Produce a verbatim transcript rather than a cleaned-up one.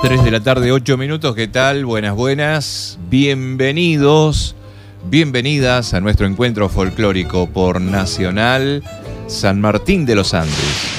tres de la tarde, ocho minutos. ¿Qué tal? Buenas, buenas. Bienvenidos, bienvenidas a nuestro encuentro folclórico por Nacional San Martín de los Andes.